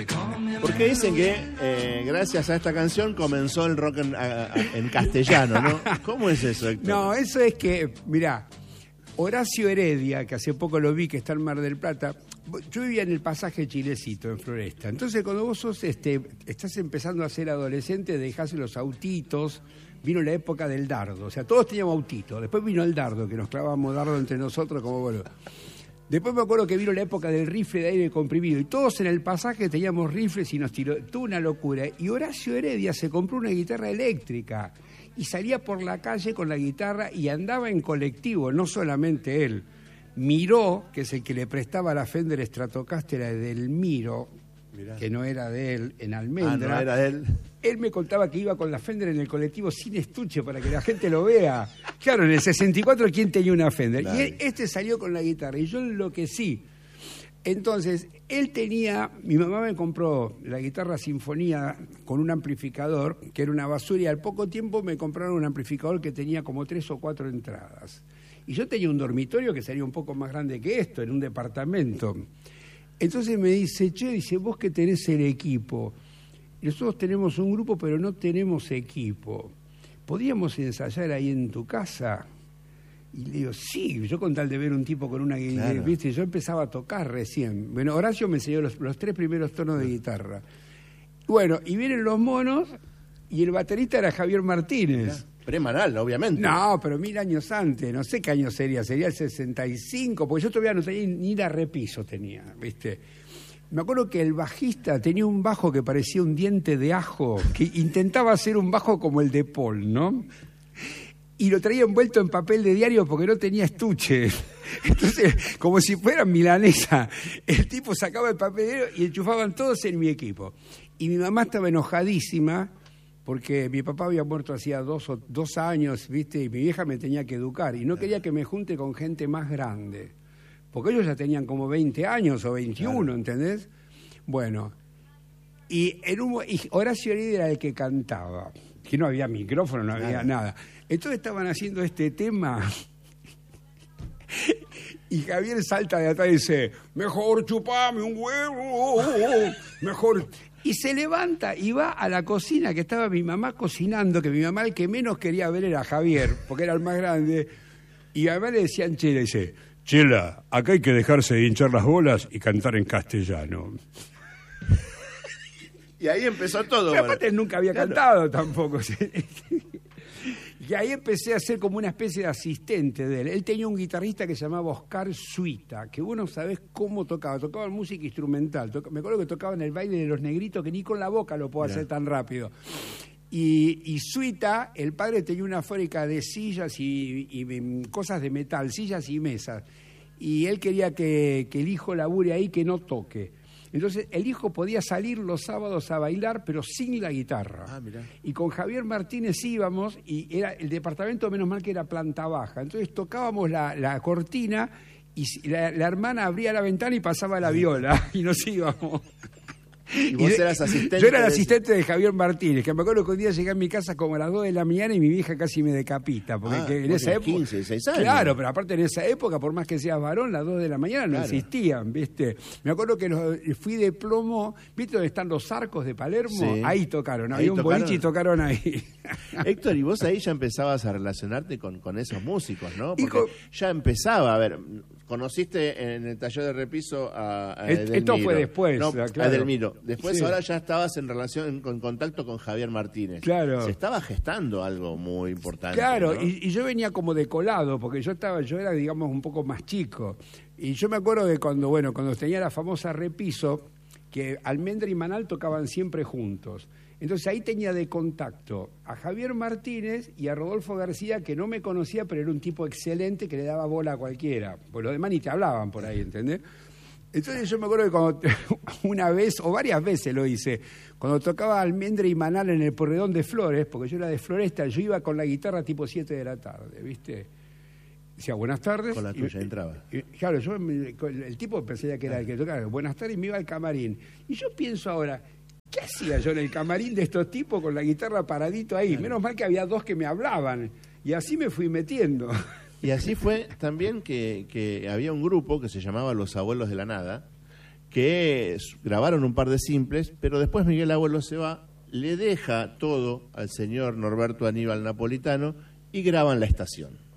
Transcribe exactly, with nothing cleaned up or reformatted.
Porque dicen que eh, gracias a esta canción comenzó el rock en, a, a, en castellano, ¿no? ¿Cómo es eso, Héctor? No, eso es que, mirá, Horacio Heredia, que hace poco lo vi, que está en Mar del Plata, yo vivía en el pasaje Chilecito, en Floresta. Entonces, cuando vos sos, este, estás empezando a ser adolescente, dejás los autitos, vino la época del dardo. O sea, todos teníamos autitos. Después vino el dardo, que nos clavamos dardo entre nosotros como bueno. Después me acuerdo que vino la época del rifle de aire comprimido y todos en el pasaje teníamos rifles y nos tiró. Tuvo una locura. Y Horacio Heredia se compró una guitarra eléctrica y salía por la calle con la guitarra y andaba en colectivo, no solamente él. Miró, que es el que le prestaba la Fender Stratocaster del Miro, mirá, que no era de él, en Almendra. Ah, no era de él. Él me contaba que iba con la Fender en el colectivo sin estuche para que la gente lo vea. Claro, en el sesenta y cuatro, ¿quién tenía una Fender? Claro. Y él, este salió con la guitarra y yo enloquecí. Entonces, él tenía... Mi mamá me compró la guitarra Sinfonía con un amplificador, que era una basura, y al poco tiempo me compraron un amplificador que tenía como tres o cuatro entradas. Y yo tenía un dormitorio que sería un poco más grande que esto, en un departamento. Entonces me dice, che, dice, vos que tenés el equipo... Nosotros tenemos un grupo, pero no tenemos equipo. ¿Podríamos ensayar ahí en tu casa? Y le digo, sí, yo con tal de ver un tipo con una guitarra, claro. ¿Viste? Yo empezaba a tocar recién. Bueno, Horacio me enseñó los, los tres primeros tonos de guitarra. Bueno, y vienen los monos, y el baterista era Javier Martínez. Premanal, obviamente. No, pero mil años antes, no sé qué año sería, sería el sesenta y cinco, porque yo todavía no tenía ni la repiso tenía, ¿viste? Me acuerdo que el bajista tenía un bajo que parecía un diente de ajo, que intentaba hacer un bajo como el de Paul, ¿no? Y lo traía envuelto en papel de diario porque no tenía estuche. Entonces, como si fuera milanesa, el tipo sacaba el papel de diario y enchufaban todos en mi equipo. Y mi mamá estaba enojadísima porque mi papá había muerto hacía dos, o, dos años, ¿viste? Y mi vieja me tenía que educar y no quería que me junte con gente más grande. Porque ellos ya tenían como veinte años o veintiuno, claro. ¿Entendés? Bueno, y, en un, y Horacio Heredia era el que cantaba, que no había micrófono, no había claro. nada. Entonces estaban haciendo este tema y Javier salta de atrás y dice, mejor chupame un huevo, mejor... Y se levanta y va a la cocina, que estaba mi mamá cocinando, que mi mamá el que menos quería ver era Javier, porque era el más grande, y además le decían Chela, y dice... Chela, acá hay que dejarse de hinchar las bolas y cantar en castellano. Y ahí empezó todo. Y aparte bueno. Nunca había claro. cantado tampoco. Y ahí empecé a ser como una especie de asistente de él. Él tenía un guitarrista que se llamaba Oscar Suita, que vos no sabés cómo tocaba. Tocaba música instrumental. Me acuerdo que tocaba en el baile de los negritos, que ni con la boca lo puedo Mirá. hacer tan rápido. Y, y Suita, el padre tenía una fábrica de sillas y, y cosas de metal, sillas y mesas. Y él quería que, que el hijo labure ahí, que no toque. Entonces el hijo podía salir los sábados a bailar, pero sin la guitarra. Ah, mirá. Y con Javier Martínez íbamos, y era el departamento, menos mal que era planta baja. Entonces tocábamos la, la cortina, y la, la hermana abría la ventana y pasaba la viola, y nos íbamos. ¿Y vos y de, eras asistente? Yo era el asistente de Javier Martínez, que me acuerdo que un día llegué a mi casa como a las dos de la mañana y mi vieja casi me decapita. Porque ah, que en esa época. quince, dieciséis años. Claro, pero aparte en esa época, por más que seas varón, las dos de la mañana no claro. existían, ¿viste? Me acuerdo que los, fui de plomo, ¿viste dónde están los arcos de Palermo? Sí. Ahí tocaron, había ahí un tocaron. boliche y tocaron ahí. Héctor, y vos ahí ya empezabas a relacionarte con, con esos músicos, ¿no? Porque con, ya empezaba, a ver, conociste en el taller de repiso a, a Edelmiro. Esto fue después, no, claro. a Edelmiro. Después sí. ahora ya estabas en relación, en contacto con Javier Martínez. Claro. Se estaba gestando algo muy importante. Claro, ¿no? y, y yo venía como de colado, porque yo estaba, yo era, digamos, un poco más chico. Y yo me acuerdo de cuando, bueno, cuando tenía la famosa repiso, que Almendra y Manal tocaban siempre juntos. Entonces ahí tenía de contacto a Javier Martínez y a Rodolfo García, que no me conocía, pero era un tipo excelente que le daba bola a cualquiera. Pues los demás ni te hablaban por ahí, ¿entendés? Entonces yo me acuerdo que cuando una vez, o varias veces lo hice, cuando tocaba Almendra y Manal en el Porredón de Flores, porque yo era de Floresta, yo iba con la guitarra tipo siete de la tarde, ¿viste? Decía, buenas tardes. Con la tuya y, entraba. Y, claro, yo el tipo pensaba que era el que tocaba, buenas tardes, y me iba al camarín. Y yo pienso ahora, ¿qué hacía yo en el camarín de estos tipos con la guitarra paradito ahí? Claro. Menos mal que había dos que me hablaban, y así me fui metiendo. Y así fue también que, que había un grupo que se llamaba Los Abuelos de la Nada, que grabaron un par de simples, pero después Miguel Abuelo se va, le deja todo al señor Norberto Aníbal Napolitano y graban La Estación.